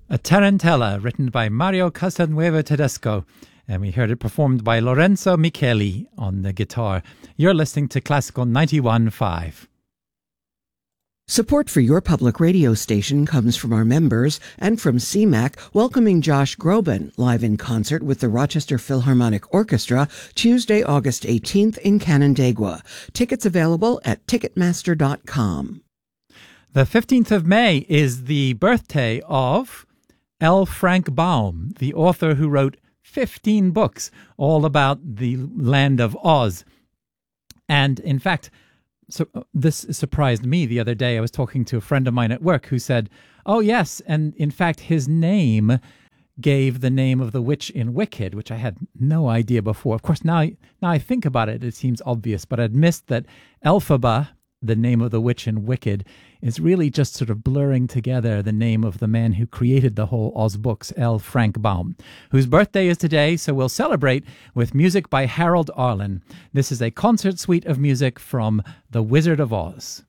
A Tarantella, written by Mario Casanueva Tedesco, and we heard it performed by Lorenzo Micheli on the guitar. You're listening to Classical 91.5. Support for your public radio station comes from our members and from CMAC, welcoming Josh Groban live in concert with the Rochester Philharmonic Orchestra Tuesday, August 18th in Canandaigua. Tickets available at Ticketmaster.com. The 15th of May is the birthday of L. Frank Baum, the author who wrote 15 books all about the land of Oz. And in fact, so this surprised me the other day. I was talking to a friend of mine at work who said, oh, yes, and in fact, his name gave the name of the witch in Wicked, which I had no idea before. Of course, now I think about it, it seems obvious, but I'd missed that Elphaba, the name of the witch in Wicked, is really just sort of blurring together the name of the man who created the whole Oz books, L. Frank Baum, whose birthday is today, so we'll celebrate with music by Harold Arlen. This is a concert suite of music from The Wizard of Oz.